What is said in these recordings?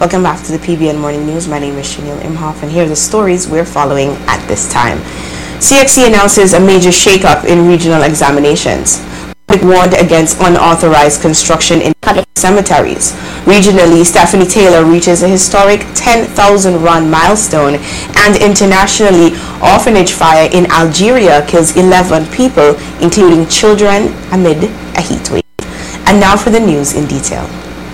Welcome back to the PBN Morning News. My name is Shanil Imhoff, and here are the stories we're following at this time. CXC announces a major shakeup in regional examinations. Public warned against unauthorized construction in public cemeteries. Regionally, Stephanie Taylor reaches a historic 10,000 run milestone, and internationally, orphanage fire in Algeria kills 11 people, including children, amid a heat wave. And now for the news in detail.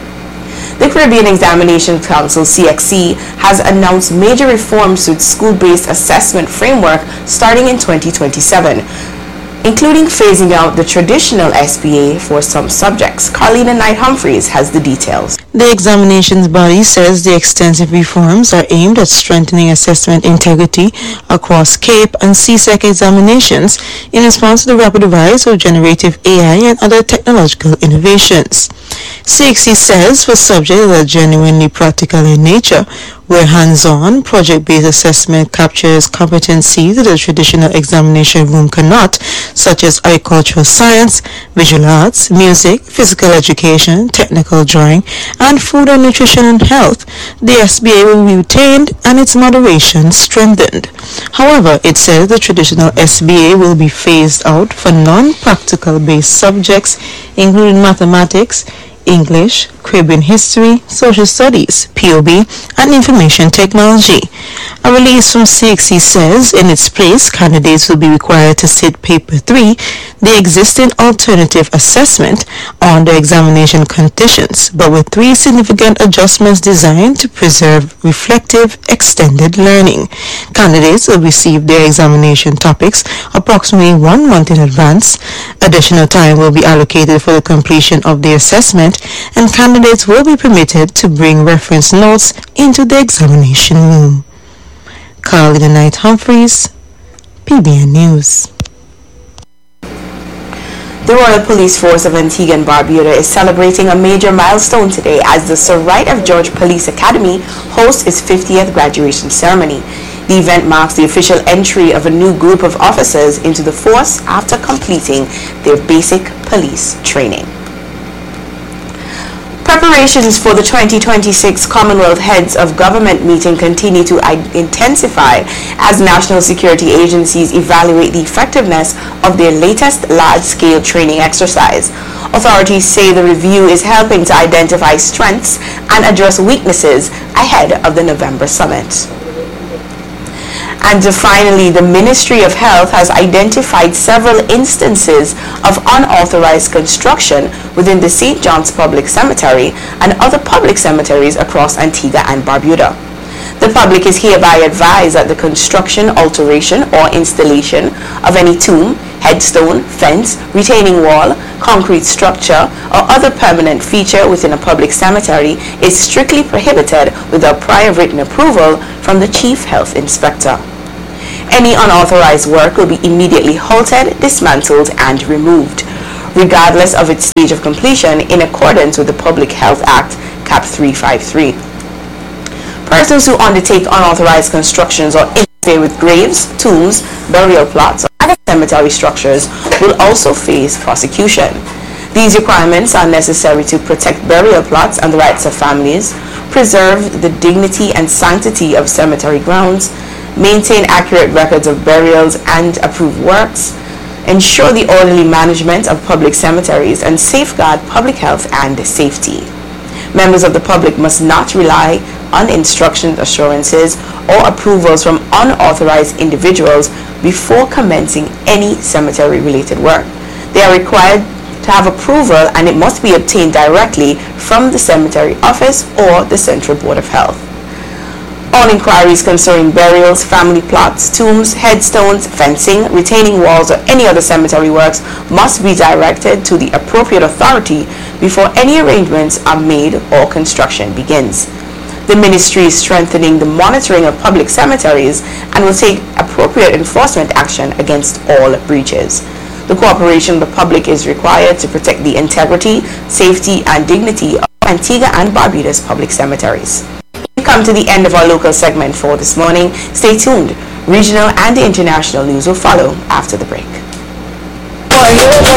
The Caribbean Examination Council, CXC, has announced major reforms to its school-based assessment framework starting in 2027, including phasing out the traditional SBA for some subjects. Carlina Knight-Humphreys has the details. The examinations body says the extensive reforms are aimed at strengthening assessment integrity across CAPE and CSEC examinations in response to the rapid rise of generative AI and other technological innovations. CXC says for subjects that are genuinely practical in nature, where hands-on, project-based assessment captures competencies that a traditional examination room cannot, such as agricultural science, visual arts, music, physical education, technical drawing, and food and nutrition and health, the SBA will be retained and its moderation strengthened. However, it says the traditional SBA will be phased out for non-practical based subjects, including mathematics, English, Caribbean history, social studies, POB, and information technology. A release from CXC says in its place, candidates will be required to sit paper 3, the existing alternative assessment, on the examination conditions, but with 3 significant adjustments designed to preserve reflective, extended learning. Candidates will receive their examination topics approximately 1 month in advance. Additional time will be allocated for the completion of the assessment, and candidates will be permitted to bring reference notes into the examination room. Carlina Knight-Humphreys, PBN News. The Royal Police Force of Antigua and Barbuda is celebrating a major milestone today as the Sir Wright of George Police Academy hosts its 50th graduation ceremony. The event marks the official entry of a new group of officers into the force after completing their basic police training. Preparations for the 2026 Commonwealth Heads of Government meeting continue to intensify as national security agencies evaluate the effectiveness of their latest large-scale training exercise. Authorities say the review is helping to identify strengths and address weaknesses ahead of the November summit. And finally, the Ministry of Health has identified several instances of unauthorized construction within the St. John's Public Cemetery and other public cemeteries across Antigua and Barbuda. The public is hereby advised that the construction, alteration, or installation of any tomb, headstone, fence, retaining wall, concrete structure, or other permanent feature within a public cemetery is strictly prohibited without prior written approval from the Chief Health Inspector. Any unauthorized work will be immediately halted, dismantled, and removed, regardless of its stage of completion, in accordance with the Public Health Act, Cap 353. Persons who undertake unauthorized constructions or interfere with graves, tombs, burial plots, or other cemetery structures will also face prosecution. These requirements are necessary to protect burial plots and the rights of families, preserve the dignity and sanctity of cemetery grounds, maintain accurate records of burials and approve works, ensure the orderly management of public cemeteries, and safeguard public health and safety. Members of the public must not rely on instructions, assurances, or approvals from unauthorized individuals before commencing any cemetery-related work. They are required to have approval, and it must be obtained directly from the cemetery office or the Central Board of Health. All inquiries concerning burials, family plots, tombs, headstones, fencing, retaining walls, or any other cemetery works must be directed to the appropriate authority before any arrangements are made or construction begins. The ministry is strengthening the monitoring of public cemeteries and will take appropriate enforcement action against all breaches. The cooperation of the public is required to protect the integrity, safety, and dignity of Antigua and Barbuda's public cemeteries. We come to the end of our local segment for this morning. Stay tuned. Regional and international news will follow after the break.